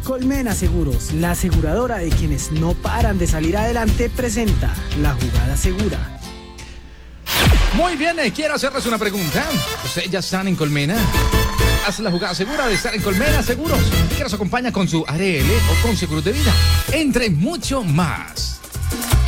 Colmena Seguros, la aseguradora de quienes no paran de salir adelante, presenta La Jugada Segura. Muy bien, quiero hacerles una pregunta. ¿Ustedes ya están en Colmena? Haz la jugada segura de estar en Colmena Seguros, que nos acompaña con su ARL o con seguros de vida, entre mucho más.